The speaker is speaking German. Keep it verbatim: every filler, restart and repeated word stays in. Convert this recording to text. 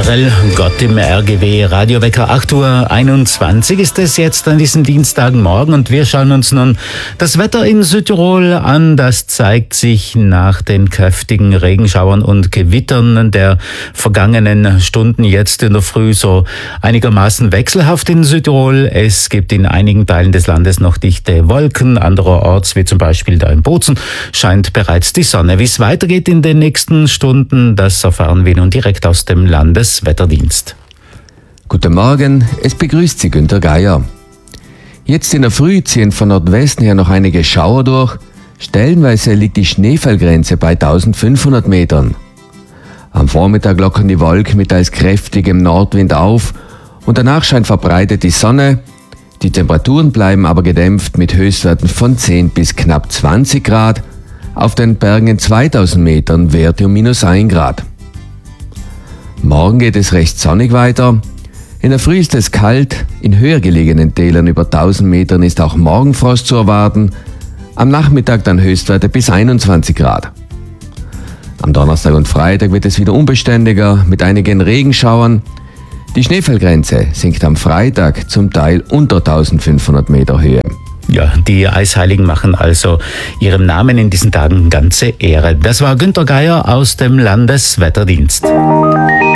Karel Gott im R G W Radiowecker. acht Uhr einundzwanzig ist es jetzt an diesem Dienstagmorgen und wir schauen uns nun das Wetter in Südtirol an. Das zeigt sich nach den kräftigen Regenschauern und Gewittern der vergangenen Stunden jetzt in der Früh so einigermaßen wechselhaft in Südtirol. Es gibt in einigen Teilen des Landes noch dichte Wolken. Andererorts, wie zum Beispiel da in Bozen, scheint bereits die Sonne. Wie es weitergeht in den nächsten Stunden, das erfahren wir nun direkt aus dem Landeswetterdienst. Guten Morgen, es begrüßt Sie Günter Geier. Jetzt in der Früh ziehen von Nordwesten her noch einige Schauer durch. Stellenweise liegt die Schneefallgrenze bei eintausendfünfhundert Metern. Am Vormittag lockern die Wolken mit teils kräftigem Nordwind auf und danach scheint verbreitet die Sonne. Die Temperaturen bleiben aber gedämpft mit Höchstwerten von zehn bis knapp zwanzig Grad. Auf den Bergen in zweitausend Metern Werte um minus ein Grad. Morgen geht es recht sonnig weiter. In der Früh ist es kalt, in höher gelegenen Tälern über tausend Metern ist auch Morgenfrost zu erwarten. Am Nachmittag dann Höchstwerte bis einundzwanzig Grad. Am Donnerstag und Freitag wird es wieder unbeständiger mit einigen Regenschauern. Die Schneefallgrenze sinkt am Freitag zum Teil unter eintausendfünfhundert Meter Höhe. Ja, die Eisheiligen machen also ihrem Namen in diesen Tagen ganze Ehre. Das war Günter Geier aus dem Landeswetterdienst.